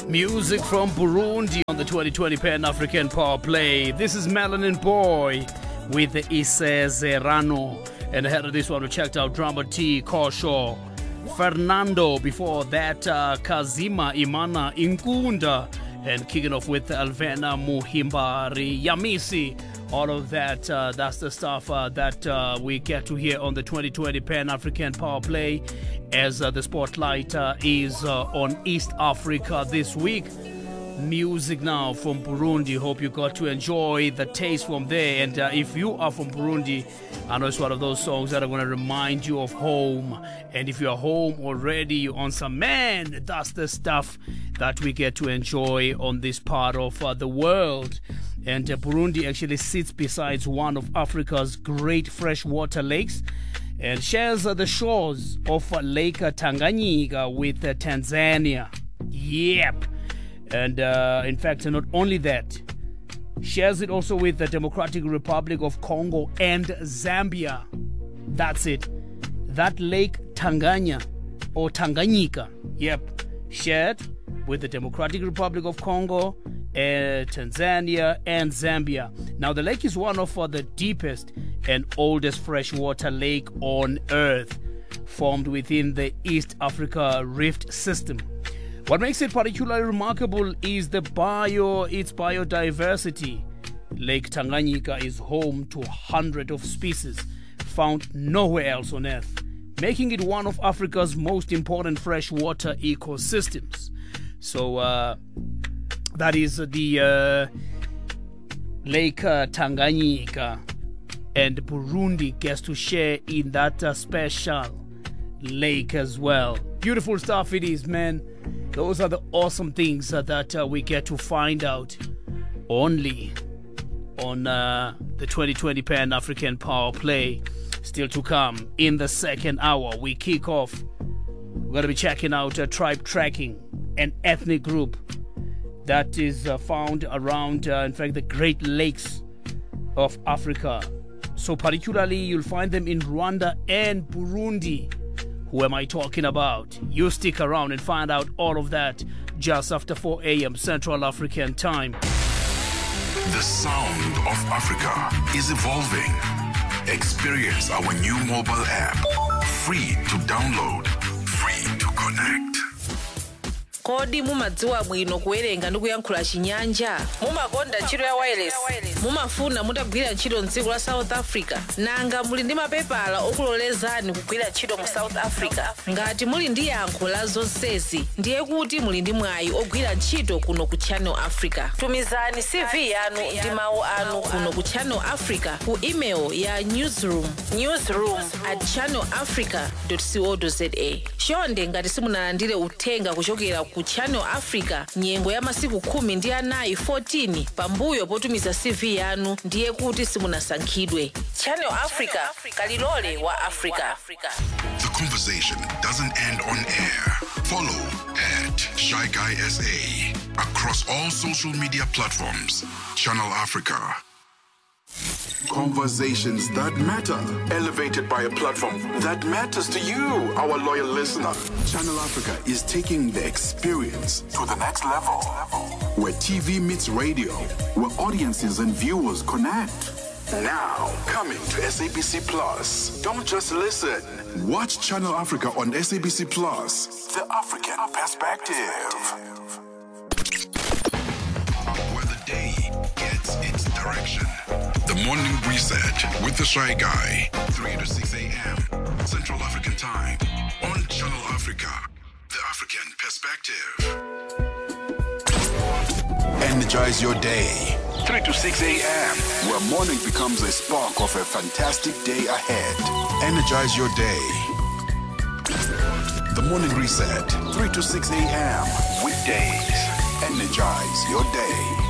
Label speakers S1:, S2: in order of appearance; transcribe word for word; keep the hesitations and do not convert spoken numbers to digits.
S1: Music from Burundi on the twenty twenty Pan-African Power Play. This is Melanin Boy with Isezerano. And ahead of this one, we checked out drummer T. Kosho, Fernando. Before that, uh, Kazima Imana Inkunda. And kicking off with Alvena Muhimbari Yamisi. All of that, uh, that's the stuff uh, that uh, we get to hear on the twenty twenty Pan-African Power Play as uh, the spotlight uh, is uh, on East Africa this week. Music now from Burundi. Hope you got to enjoy the taste from there. And uh, if you are from Burundi, I know it's one of those songs that are going to remind you of home. And if you're home already, you're on some, man, that's the stuff that we get to enjoy on this part of uh, the world. And uh, Burundi actually sits beside one of Africa's great freshwater lakes and shares uh, the shores of uh, Lake Tanganyika with uh, Tanzania. Yep. And uh, in fact, not only that, shares it also with the Democratic Republic of Congo and Zambia. That's it. That Lake Tanganyika or Tanganyika, yep, shared with the Democratic Republic of Congo, uh, Tanzania, and Zambia. Now, the lake is one of uh, the deepest and oldest freshwater lake on Earth, formed within the East Africa Rift System. What makes it particularly remarkable is the bio, its biodiversity. Lake Tanganyika is home to hundreds of species found nowhere else on Earth, making it one of Africa's most important freshwater ecosystems. So uh, that is the uh, Lake uh, Tanganyika, and Burundi gets to share in that uh, special lake as well. Beautiful stuff it is, man. Those are the awesome things uh, that uh, we get to find out only on uh, the twenty twenty Pan-African Power Play. Still to come in the second hour. We kick off. We're going to be checking out uh, Tribe Tracking, an ethnic group that is uh, found around, uh, in fact, the Great Lakes of Africa. So particularly, you'll find them in Rwanda and Burundi. Who am I talking about? You stick around and find out all of that just after four a.m. Central African Time.
S2: The sound of Africa is evolving. Experience our new mobile app. Free to download, free to connect.
S3: Kodi mumadziwa bwino kuwerenga ndi kuyankhula Chinyanja? Mumakonda ntchito ya wireless? Mumafuna mutagwira ntchito m'dziko la South Africa? Nanga muli ndi mapepala okulolezani kugwira ntchito mu South Africa? Ngati muli ndi yankho la zonsezi, ndiye kuti muli ndi mwayi ogwira ntchito kuno ku Channel Africa. Tumizani C V yanu ndi mawu anu kuno ku Channel Africa ku email ya newsroom newsroom at channelafrica dot co dot za. Chonde ngati simunalandire uthenga kuchokera ku Channel Africa nyengo ya masiku khumi ndi anayi fourteen pambuyo potumiza C V yanu, ndiye kuti simunasankhidwe. Channel Africa, kalilole wa Africa.
S2: The conversation doesn't end on air. Follow at Shy Guy S A across all social media platforms. Channel Africa. Conversations that matter, elevated by a platform that matters to you, our loyal listener. Channel Africa is taking the experience to the next level, where T V meets radio, where audiences and viewers connect. Now, coming to S A B C Plus. Don't just listen. Watch Channel Africa on S A B C Plus. The African Perspective. Where the day gets its direction. The Morning Reset with the Shy Guy. three to six a.m. Central African Time. On Channel Africa. The African Perspective. Energize your day. three to six a.m. Where morning becomes a spark of a fantastic day ahead. Energize your day. The Morning Reset. three to six a.m. Weekdays. Energize your day.